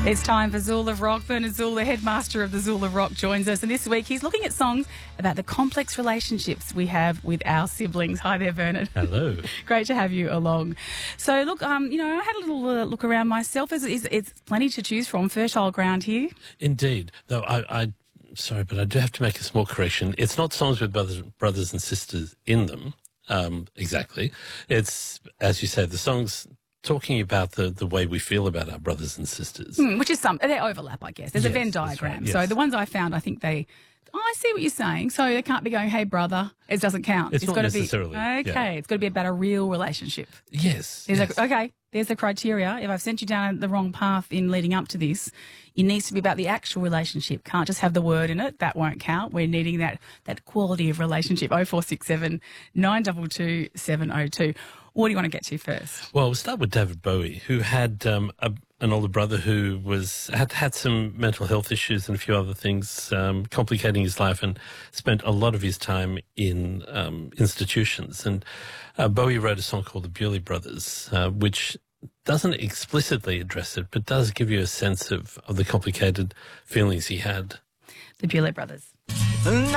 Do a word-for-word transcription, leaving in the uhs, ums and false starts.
It's time for Zool of Rock. Bernard Zool, the headmaster of the Zool of Rock, joins us. And this week he's looking at songs about the complex relationships we have with our siblings. Hi there, Bernard. Hello. Great to have you along. So, look, um, you know, I had a little uh, look around myself. It's, it's, it's plenty to choose from. Fertile ground here. Indeed. Though I, I, sorry, but I do have to make a small correction. It's not songs with brothers, brothers and sisters in them. Um, exactly. It's, as you say, the songs talking about the, the way we feel about our brothers and sisters. Mm, which is some, they overlap, I guess. There's Yes, a Venn that's diagram. right, yes. So the ones I found, I think they, oh, I see what you're saying. So they can't be going, hey, brother. It doesn't count. It's not gotta necessarily, be, okay. yeah. It's got to be about a real relationship. Yes. There's yes. a, okay, there's the criteria. If I've sent you down the wrong path in leading up to this, it needs to be about the actual relationship. Can't just have the word in it. That won't count. We're needing that that quality of relationship. oh four six seven, nine two two, seven oh two. What do you want to get to first? Well, we'll start with David Bowie, who had um, a, an older brother who was had had some mental health issues and a few other things um, complicating his life, and spent a lot of his time in um, institutions. And uh, Bowie wrote a song called The Bewley Brothers, uh, which doesn't explicitly address it, but does give you a sense of, of the complicated feelings he had. The Bewley Brothers.